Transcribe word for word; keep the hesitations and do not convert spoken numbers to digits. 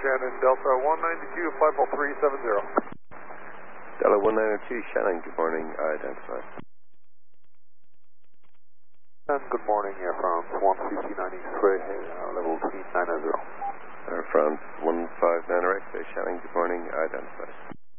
Shannon, Delta one ninety-two, flight level three seven zero. Delta one ninety-two, Shannon, good morning, identified. And good morning, Air France one five nine X-ray, uh, level three nine zero. Air France one five nine X-ray, Shannon, good morning, identified.